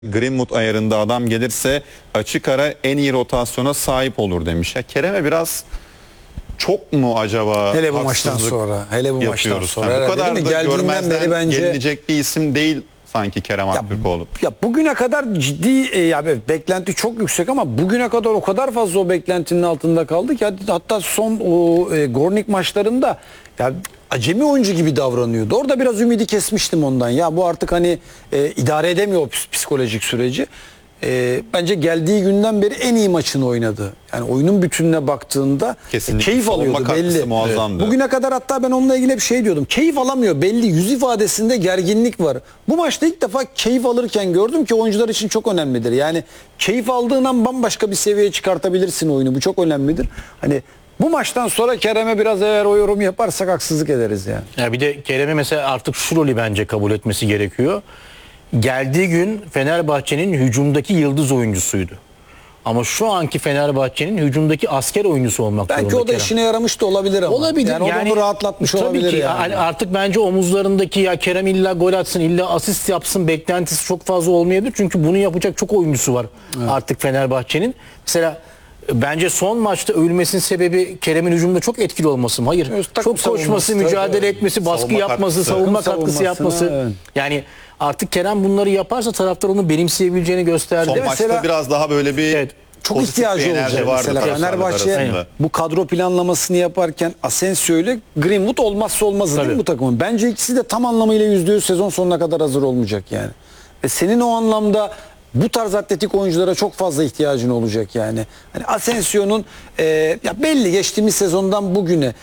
Greenwood ayarında adam gelirse açık ara en iyi rotasyona sahip olur demiş. Ya Kerem'e biraz çok mu acaba Hele bu maçtan haksızlık sonra. Hele bu maçtan yapıyoruz? sonra. Yani bu kadar Değil mi? da Geldiğinden görmezden beri bence gelinecek bir isim değil sanki Kerem Aktürkoğlu. ya bugüne kadar ciddi beklenti çok yüksek ama bugüne kadar o kadar fazla o beklentinin altında kaldı ki hatta son o Gornik maçlarında ya acemi oyuncu gibi davranıyordu. Orada biraz ümidi kesmiştim ondan. Ya bu artık hani idare edemiyor o psikolojik süreci. Bence geldiği günden beri en iyi maçını oynadı. Yani oyunun bütününe baktığında keyif alıyordu belli. Muazzamdı. Bugüne kadar hatta ben onunla ilgili bir şey diyordum. Keyif alamıyor belli. Yüz ifadesinde gerginlik var. Bu maçta ilk defa keyif alırken gördüm ki oyuncular için çok önemlidir. Yani keyif aldığın an bambaşka bir seviyeye çıkartabilirsin oyunu. Bu çok önemlidir. Hani bu maçtan sonra Kerem'e biraz eğer o yorum yaparsak haksızlık ederiz yani. Ya bir de Kerem'e mesela artık şu rolü bence kabul etmesi gerekiyor. Geldiği gün Fenerbahçe'nin hücumdaki yıldız oyuncusuydu. Ama şu anki Fenerbahçe'nin hücumdaki asker oyuncusu olmak zorunda. Belki o da Kerem. işine yaramış da olabilir ama. Olabilir. Yani onu rahatlatmış tabii olabilir ki, yani. Artık bence omuzlarındaki ya Kerem illa gol atsın, illa asist yapsın beklentisi çok fazla olmayabilir. Çünkü bunu yapacak çok oyuncusu var artık Fenerbahçe'nin. Mesela bence son maçta övülmesinin sebebi Kerem'in hücumda çok etkili olması mı? Hayır. Çok koşması, mücadele etmesi, baskı yapması, savunma katkısı yapması. Evet. Yani artık Kerem bunları yaparsa taraftar onu benimseyebileceğini gösterdi. Son maçta mesela, biraz daha böyle bir çok pozitif ihtiyacı bir enerji olacak. vardı Mesela taraftarlar Fenerbahçe arasında. bu kadro planlamasını yaparken Asensio ile Greenwood olmazsa olmazı değil mi bu takımın? Bence ikisi de tam anlamıyla %100 sezon sonuna kadar hazır olmayacak yani. Ve senin o anlamda bu tarz atletik oyunculara çok fazla ihtiyacın olacak yani. Hani Asensio'nun ya belli geçtiğimiz sezondan bugüne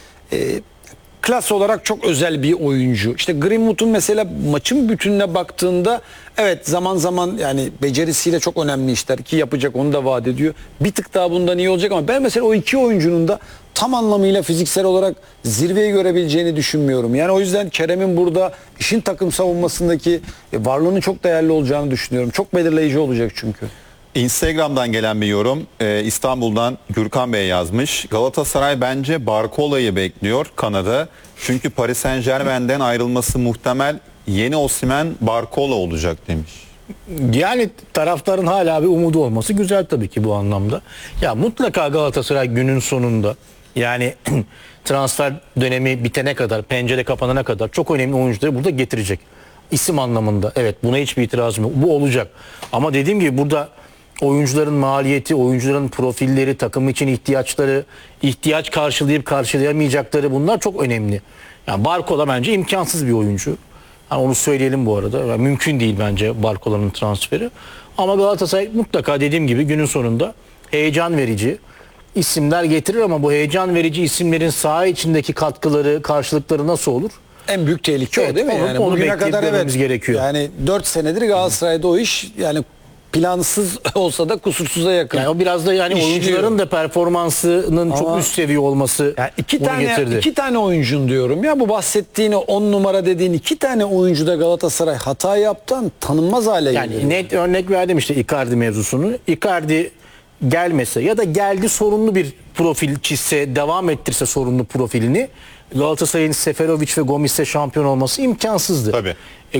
klas olarak çok özel bir oyuncu. İşte Greenwood'un mesela maçın bütününe baktığında evet zaman zaman yani becerisiyle çok önemli işler ki yapacak, onu da vaat ediyor. Bir tık daha bundan iyi olacak ama ben mesela o iki oyuncunun da tam anlamıyla fiziksel olarak zirveyi görebileceğini düşünmüyorum. Yani o yüzden Kerem'in burada işin takım savunmasındaki varlığının çok değerli olacağını düşünüyorum. Çok belirleyici olacak çünkü. Instagram'dan gelen bir yorum. İstanbul'dan Gürkan Bey yazmış. Galatasaray bence Barkola'yı bekliyor Kanada. Çünkü Paris Saint-Germain'den ayrılması muhtemel, yeni Osimhen Barkola olacak demiş. Yani taraftarın hala bir umudu olması güzel tabii ki bu anlamda. Ya mutlaka Galatasaray günün sonunda yani transfer dönemi bitene kadar, pencere kapanana kadar çok önemli oyuncuları burada getirecek. İsim anlamında evet, buna hiçbir itirazım yok. Bu olacak. Ama dediğim gibi burada oyuncuların maliyeti, oyuncuların profilleri, takım için ihtiyaçları, ihtiyaç karşılayıp karşılayamayacakları, bunlar çok önemli. Yani Barkola bence imkansız bir oyuncu. Yani onu söyleyelim bu arada. Yani mümkün değil bence Barkola'nın transferi. Ama Galatasaray mutlaka dediğim gibi günün sonunda heyecan verici isimler getirir ama bu heyecan verici isimlerin saha içindeki katkıları, karşılıkları nasıl olur? En büyük tehlike Evet, o değil mi? onu Bugüne bekleyip kadar görmemiz gerekiyor. Yani 4 senedir Galatasaray'da o iş yani plansız olsa da kusursuza yakın. Yani o biraz da yani İşliyor. oyuncuların da performansının çok üst seviye olması yani bunu getirdi. iki tane oyuncun diyorum ya, bu bahsettiğini 10 numara dediğin iki tane oyuncuda Galatasaray hata yaptan tanınmaz hale geldi. Yani net örnek verdim işte Icardi mevzusunu. Icardi gelmese ya da geldi sorunlu bir profil çizse, devam ettirse sorunlu profilini, Galatasaray'ın Seferovic ve Gomis'e şampiyon olması imkansızdı. Tabii.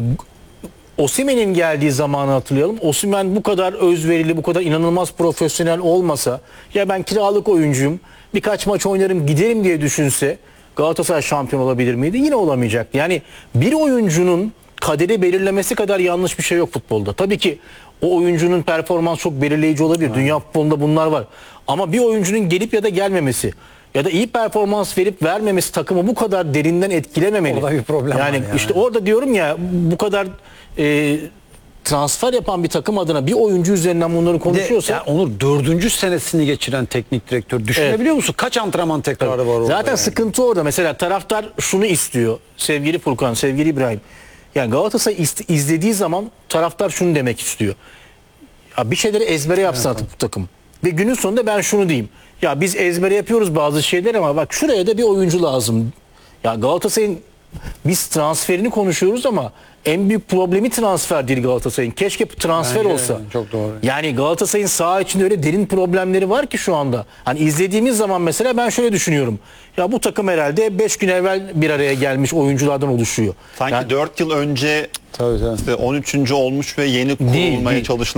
Osimhen'in geldiği zamanı hatırlayalım. Osimhen bu kadar özverili, bu kadar inanılmaz profesyonel olmasa, ya ben kiralık oyuncuyum, birkaç maç oynarım giderim diye düşünse Galatasaray şampiyon olabilir miydi? Yine olamayacaktı. Yani bir oyuncunun kaderi belirlemesi kadar yanlış bir şey yok futbolda. Tabii ki o oyuncunun performansı çok belirleyici olabilir. Dünya futbolunda bunlar var. Ama bir oyuncunun gelip ya da gelmemesi ya da iyi performans verip vermemesi takımı bu kadar derinden etkilememeli. Orada bir problem var yani. İşte orada diyorum ya, bu kadar transfer yapan bir takım adına bir oyuncu üzerinden bunları konuşuyorsa. Ya Onur 4. senesini geçiren teknik direktör. Düşünebiliyor musun? Kaç antrenman tekrarı var orada? Zaten yani. sıkıntı orada. Mesela taraftar şunu istiyor. Sevgili Furkan, sevgili İbrahim. Yani Galatasaray izlediği zaman taraftar şunu demek istiyor. Ya bir şeyleri ezbere yapsın artık bu takım. Ve günün sonunda ben şunu diyeyim. Ya biz ezbere yapıyoruz bazı şeyler ama bak şuraya da bir oyuncu lazım. Ya Galatasaray'ın biz transferini konuşuyoruz ama en büyük problemi transfer değil Galatasaray'ın. Keşke transfer Bence olsa. çok doğru. Yani Galatasaray'ın saha içinde öyle derin problemleri var ki şu anda. Hani izlediğimiz zaman mesela ben şöyle düşünüyorum. Ya bu takım herhalde 5 gün evvel bir araya gelmiş oyunculardan oluşuyor. Sanki Yani 4 yıl önce Tabii tabii. İşte 13. olmuş ve yeni kurulmaya değil. çalışılan